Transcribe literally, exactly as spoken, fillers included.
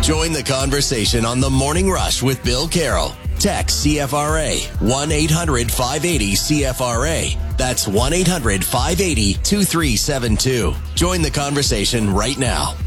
Join the conversation on The Morning Rush with Bill Carroll. Text C F R A one eight hundred five eighty C F R A. That's one eight hundred five eighty two three seven two. Join the conversation right now.